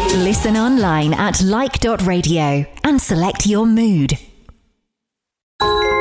Listen online at like.radio and select your mood.